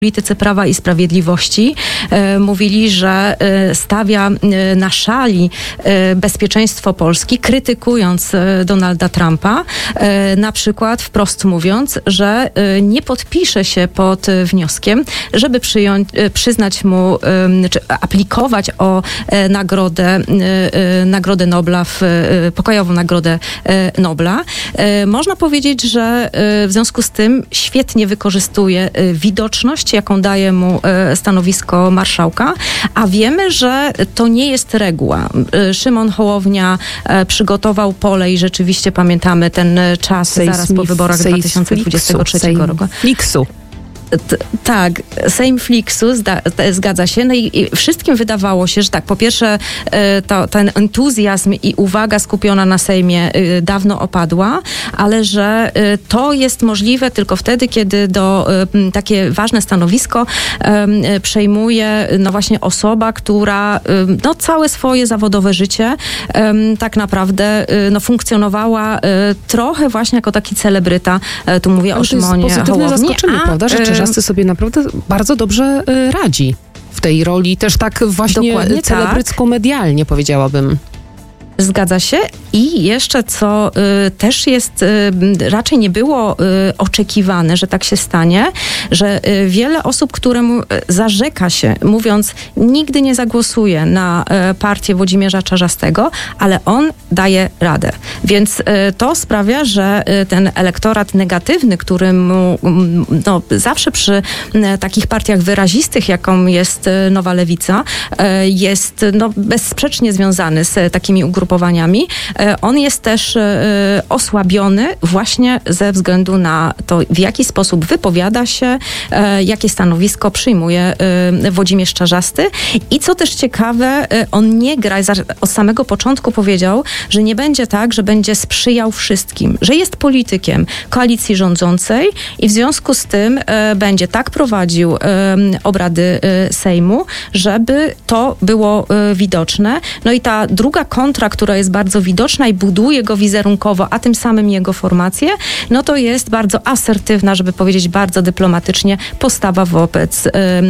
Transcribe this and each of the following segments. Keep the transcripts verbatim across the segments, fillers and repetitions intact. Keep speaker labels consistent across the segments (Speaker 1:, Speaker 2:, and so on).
Speaker 1: politycy Prawa i Sprawiedliwości e, mówili, że e, stawia e, na szali e, bezpieczeństwo Polski, krytykując e, Donalda Trumpa, e, na przykład wprost mówiąc, że e, nie podpisze się pod e, wnioskiem, żeby przyjąć, e, przyznać mu, e, czy aplikować o e, nagrodę, e, e, nagrodę Nobla, w, e, pokojową nagrodę e, Nobla. E, można powiedzieć, że e, w związku z tym świetnie wykorzystuje e, widoczność, jaką daje mu stanowisko marszałka, a wiemy, że to nie jest reguła. Szymon Hołownia przygotował pole i rzeczywiście pamiętamy ten czas
Speaker 2: Sejm
Speaker 1: zaraz po wyborach dwa tysiące dwudziestego trzeciego roku.
Speaker 2: Fliksu.
Speaker 1: T- tak, Sejm Fliksu, zda, t- zgadza się. No i, i wszystkim wydawało się, że tak, po pierwsze y, to, ten entuzjazm i uwaga skupiona na Sejmie y, dawno opadła, ale że y, to jest możliwe tylko wtedy, kiedy do y, takie ważne stanowisko y, przejmuje no właśnie osoba, która y, no całe swoje zawodowe życie y, tak naprawdę y, no funkcjonowała y, trochę właśnie jako taki celebryta. Y, tu mówię
Speaker 2: ale
Speaker 1: o Szymonie
Speaker 2: Hołowni. To jest pozytywne zaskoczenie,
Speaker 1: a,
Speaker 2: prawda, że Czerzasty sobie naprawdę bardzo dobrze y, radzi w tej roli, też tak właśnie
Speaker 1: Dokładnie
Speaker 2: celebrycko-medialnie powiedziałabym.
Speaker 1: Zgadza się. I jeszcze co y, też jest, y, raczej nie było y, oczekiwane, że tak się stanie, że y, wiele osób, któremu zarzeka się, mówiąc, nigdy nie zagłosuje na y, partię Włodzimierza Czarzastego, ale on daje radę. Więc y, to sprawia, że y, ten elektorat negatywny, który mu no, zawsze przy y, takich partiach wyrazistych, jaką jest y, Nowa Lewica, y, jest no, bezsprzecznie związany z takimi ugrupowaniami. On jest też osłabiony właśnie ze względu na to, w jaki sposób wypowiada się, jakie stanowisko przyjmuje Włodzimierz Czarzasty. I co też ciekawe, on nie gra, od samego początku powiedział, że nie będzie tak, że będzie sprzyjał wszystkim, że jest politykiem koalicji rządzącej i w związku z tym będzie tak prowadził obrady Sejmu, żeby to było widoczne. No i ta druga kontra, która jest bardzo widoczna i buduje go wizerunkowo, a tym samym jego formację, no to jest bardzo asertywna, żeby powiedzieć bardzo dyplomatycznie, postawa wobec y,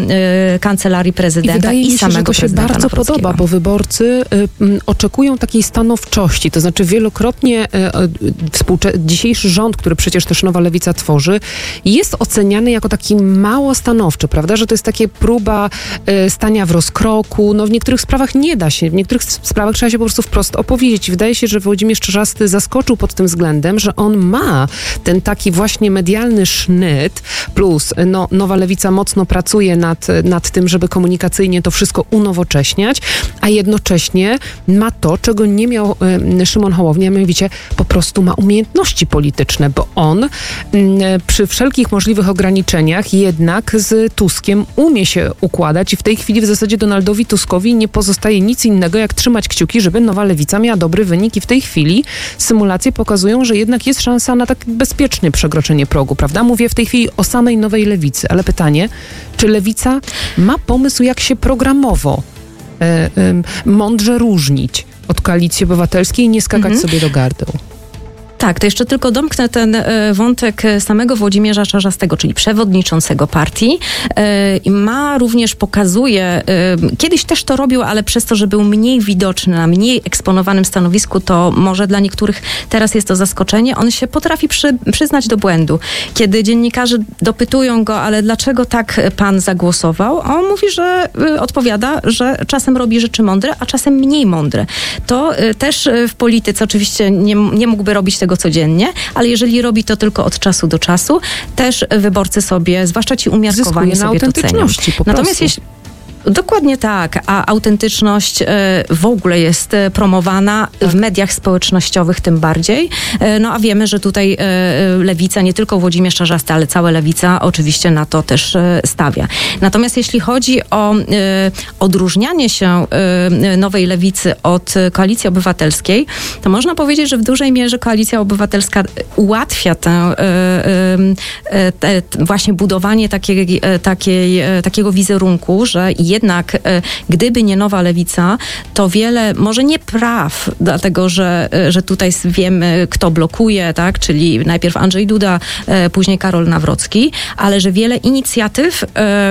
Speaker 1: y, kancelarii prezydenta i,
Speaker 2: wydaje mi się,
Speaker 1: samego
Speaker 2: że to się
Speaker 1: prezydenta
Speaker 2: bardzo podoba, bo wyborcy y, y, oczekują takiej stanowczości, to znaczy wielokrotnie y, y, współcze- dzisiejszy rząd, który przecież też Nowa Lewica tworzy, jest oceniany jako taki mało stanowczy, prawda, że to jest takie próba y, stania w rozkroku, no w niektórych sprawach nie da się, w niektórych sprawach trzeba się po prostu wprost opowiedzieć. I wydaje się, że Włodzimierz Czarzasty zaskoczył pod tym względem, że on ma ten taki właśnie medialny sznyt, plus no, Nowa Lewica mocno pracuje nad, nad tym, żeby komunikacyjnie to wszystko unowocześniać, a jednocześnie ma to, czego nie miał y, Szymon Hołownia, mianowicie po prostu ma umiejętności polityczne, bo on y, przy wszelkich możliwych ograniczeniach jednak z Tuskiem umie się układać i w tej chwili w zasadzie Donaldowi Tuskowi nie pozostaje nic innego, jak trzymać kciuki, żeby Nowa Lewica miała dobry wynik i w tej chwili symulacje pokazują, że jednak jest szansa na tak bezpieczne przekroczenie progu, prawda? Mówię w tej chwili o samej Nowej Lewicy, ale pytanie, czy Lewica ma pomysł, jak się programowo e, e, mądrze różnić od Koalicji Obywatelskiej i nie skakać mhm. sobie do gardeł?
Speaker 1: Tak, to jeszcze tylko domknę ten y, wątek samego Włodzimierza Czarzastego, czyli przewodniczącego partii. Y, ma również, pokazuje, y, kiedyś też to robił, ale przez to, że był mniej widoczny, na mniej eksponowanym stanowisku, to może dla niektórych teraz jest to zaskoczenie. On się potrafi przy, przyznać do błędu. Kiedy dziennikarze dopytują go, ale dlaczego tak pan zagłosował? On mówi, że y, odpowiada, że czasem robi rzeczy mądre, a czasem mniej mądre. To y, też y, w polityce oczywiście nie, nie mógłby robić tego codziennie, ale jeżeli robi to tylko od czasu do czasu, też wyborcy sobie, zwłaszcza ci umiarkowani, sobie to cenią. Natomiast jeśli Dokładnie tak, a autentyczność y, w ogóle jest y, promowana tak. w mediach społecznościowych tym bardziej. Y, no a wiemy, że tutaj y, Lewica, nie tylko Włodzimierz Czarzasty, ale cała Lewica oczywiście na to też y, stawia. Natomiast jeśli chodzi o y, odróżnianie się y, Nowej Lewicy od Koalicji Obywatelskiej, to można powiedzieć, że w dużej mierze Koalicja Obywatelska ułatwia tę, y, y, y, te, właśnie budowanie takiej, takiej, takiego wizerunku, że jednak gdyby nie Nowa Lewica, to wiele, może nie praw, dlatego że, że tutaj wiemy, kto blokuje, tak, czyli najpierw Andrzej Duda, później Karol Nawrocki, ale że wiele inicjatyw